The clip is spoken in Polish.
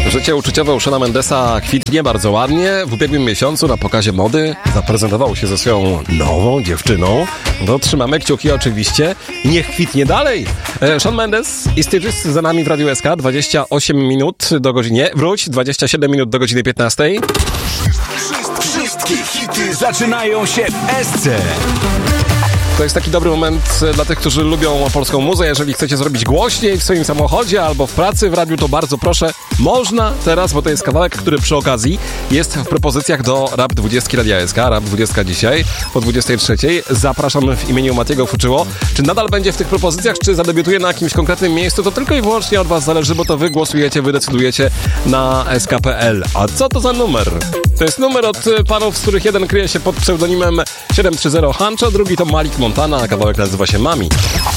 Życie uczuciowe u Shawna Mendesa kwitnie bardzo ładnie. W ubiegłym miesiącu na pokazie mody zaprezentował się ze swoją nową dziewczyną. No, trzymamy kciuki oczywiście. Niech kwitnie dalej. Shawn Mendes i Stooges za nami w Radiu SK. 28 minut do godziny. 27 minut do godziny 15. Wszystkie hity zaczynają się w SC. To jest taki dobry moment dla tych, którzy lubią polską muzę. Jeżeli chcecie zrobić głośniej w swoim samochodzie albo w pracy w radiu, to bardzo proszę. Można teraz, bo to jest kawałek, który przy okazji jest w propozycjach do Rap 20 Radia SK. Rap 20 dzisiaj po 23. Zapraszam w imieniu Matiego Fuczyło. Czy nadal będzie w tych propozycjach, czy zadebiutuje na jakimś konkretnym miejscu, to tylko i wyłącznie od was zależy, bo to wy głosujecie, wy decydujecie na sk.pl. A co to za numer? To jest numer od panów, z których jeden kryje się pod pseudonimem 730 Hancho, drugi to Malik Montana, a kawałek nazywa się Mami.